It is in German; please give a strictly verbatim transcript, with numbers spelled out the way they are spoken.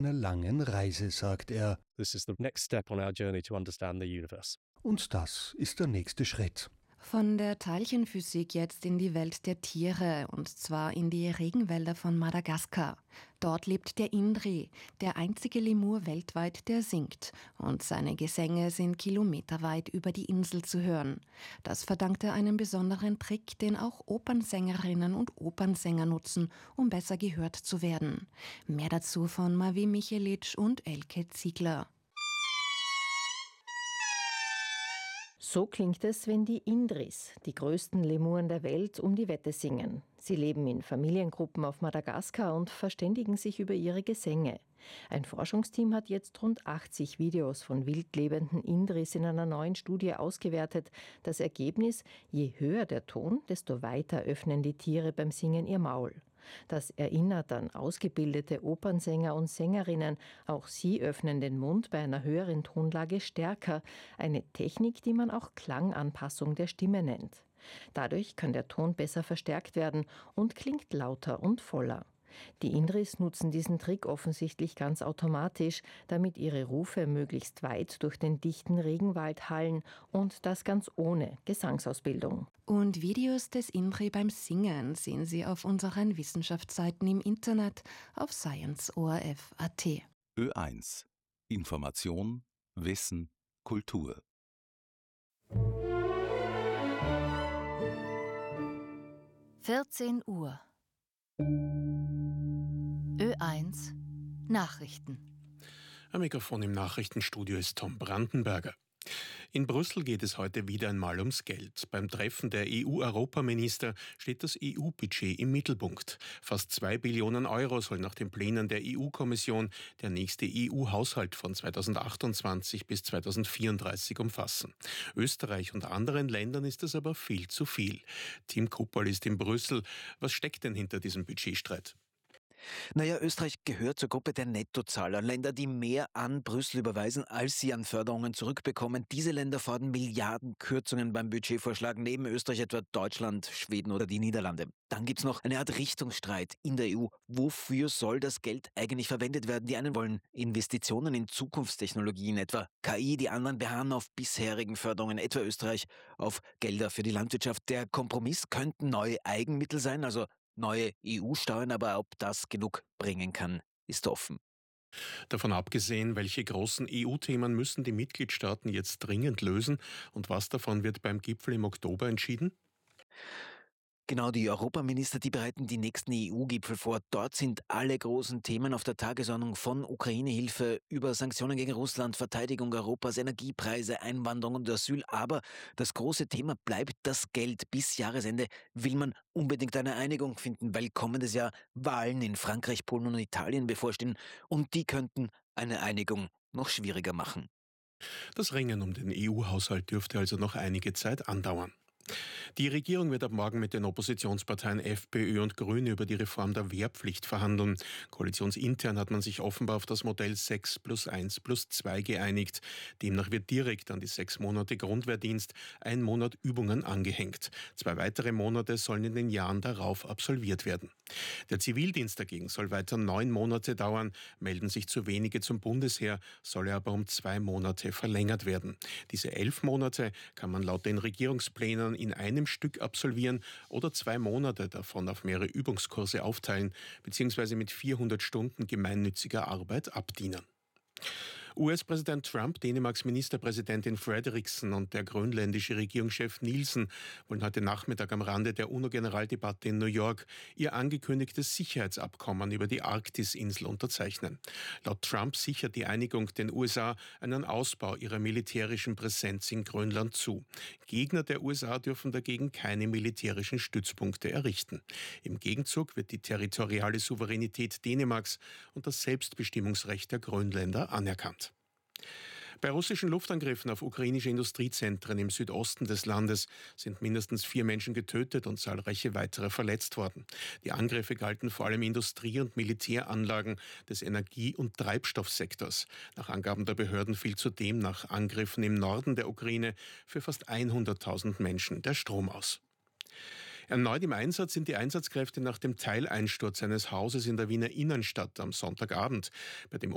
einer langen Reise, sagt er. This is the next step on our journey to understand the universe. Und das ist der nächste Schritt. Von der Teilchenphysik jetzt in die Welt der Tiere, und zwar in die Regenwälder von Madagaskar. Dort lebt der Indri, der einzige Lemur weltweit, der singt. Und seine Gesänge sind kilometerweit über die Insel zu hören. Das verdankt er einem besonderen Trick, den auch Opernsängerinnen und Opernsänger nutzen, um besser gehört zu werden. Mehr dazu von Mavi Michelic und Elke Ziegler. So klingt es, wenn die Indris, die größten Lemuren der Welt, um die Wette singen. Sie leben in Familiengruppen auf Madagaskar und verständigen sich über ihre Gesänge. Ein Forschungsteam hat jetzt rund achtzig Videos von wildlebenden Indris in einer neuen Studie ausgewertet. Das Ergebnis: Je höher der Ton, desto weiter öffnen die Tiere beim Singen ihr Maul. Das erinnert an ausgebildete Opernsänger und Sängerinnen. Auch sie öffnen den Mund bei einer höheren Tonlage stärker. Eine Technik, die man auch Klanganpassung der Stimme nennt. Dadurch kann der Ton besser verstärkt werden und klingt lauter und voller. Die Indris nutzen diesen Trick offensichtlich ganz automatisch, damit ihre Rufe möglichst weit durch den dichten Regenwald hallen, und das ganz ohne Gesangsausbildung. Und Videos des Indri beim Singen sehen Sie auf unseren Wissenschaftsseiten im Internet auf science O R F punkt A T. Ö eins. Information, Wissen, Kultur. vierzehn Uhr. Ö eins Nachrichten. Am Mikrofon im Nachrichtenstudio ist Tom Brandenberger. In Brüssel geht es heute wieder einmal ums Geld. Beim Treffen der E U-Europaminister steht das E U-Budget im Mittelpunkt. Fast zwei Billionen Euro soll nach den Plänen der E U-Kommission der nächste E U-Haushalt von zweitausendachtundzwanzig bis zweitausendvierunddreißig umfassen. Österreich und anderen Ländern ist das aber viel zu viel. Tim Kupperl ist in Brüssel. Was steckt denn hinter diesem Budgetstreit? Naja, Österreich gehört zur Gruppe der Nettozahler. Länder, die mehr an Brüssel überweisen, als sie an Förderungen zurückbekommen. Diese Länder fordern Milliardenkürzungen beim Budgetvorschlag, neben Österreich etwa Deutschland, Schweden oder die Niederlande. Dann gibt's noch eine Art Richtungsstreit in der E U. Wofür soll das Geld eigentlich verwendet werden? Die einen wollen Investitionen in Zukunftstechnologien, etwa K I, die anderen beharren auf bisherigen Förderungen, etwa Österreich auf Gelder für die Landwirtschaft. Der Kompromiss könnten neue Eigenmittel sein, also neue E U-Steuern, aber ob das genug bringen kann, ist offen. Davon abgesehen, welche großen E U-Themen müssen die Mitgliedstaaten jetzt dringend lösen und was davon wird beim Gipfel im Oktober entschieden? Genau, die Europaminister, die bereiten die nächsten E U-Gipfel vor. Dort sind alle großen Themen auf der Tagesordnung, von Ukraine-Hilfe über Sanktionen gegen Russland, Verteidigung Europas, Energiepreise, Einwanderung und Asyl. Aber das große Thema bleibt das Geld. Bis Jahresende will man unbedingt eine Einigung finden, weil kommendes Jahr Wahlen in Frankreich, Polen und Italien bevorstehen. Und die könnten eine Einigung noch schwieriger machen. Das Ringen um den E U-Haushalt dürfte also noch einige Zeit andauern. Die Regierung wird ab morgen mit den Oppositionsparteien FPÖ und Grüne über die Reform der Wehrpflicht verhandeln. Koalitionsintern hat man sich offenbar auf das Modell sechs plus eins plus zwei geeinigt. Demnach wird direkt an die sechs Monate Grundwehrdienst ein Monat Übungen angehängt. Zwei weitere Monate sollen in den Jahren darauf absolviert werden. Der Zivildienst dagegen soll weiter neun Monate dauern. Melden sich zu wenige zum Bundesheer, soll er aber um zwei Monate verlängert werden. Diese elf Monate kann man laut den Regierungsplänen in einem Stück absolvieren oder zwei Monate davon auf mehrere Übungskurse aufteilen bzw. mit vierhundert Stunden gemeinnütziger Arbeit abdienen. U S-Präsident Trump, Dänemarks Ministerpräsidentin Frederiksen und der grönländische Regierungschef Nielsen wollen heute Nachmittag am Rande der UNO-Generaldebatte in New York ihr angekündigtes Sicherheitsabkommen über die Arktis-Insel unterzeichnen. Laut Trump sichert die Einigung den U S A einen Ausbau ihrer militärischen Präsenz in Grönland zu. Gegner der U S A dürfen dagegen keine militärischen Stützpunkte errichten. Im Gegenzug wird die territoriale Souveränität Dänemarks und das Selbstbestimmungsrecht der Grönländer anerkannt. Bei russischen Luftangriffen auf ukrainische Industriezentren im Südosten des Landes sind mindestens vier Menschen getötet und zahlreiche weitere verletzt worden. Die Angriffe galten vor allem Industrie- und Militäranlagen des Energie- und Treibstoffsektors. Nach Angaben der Behörden fiel zudem nach Angriffen im Norden der Ukraine für fast hunderttausend Menschen der Strom aus. Erneut im Einsatz sind die Einsatzkräfte nach dem Teileinsturz eines Hauses in der Wiener Innenstadt am Sonntagabend. Bei dem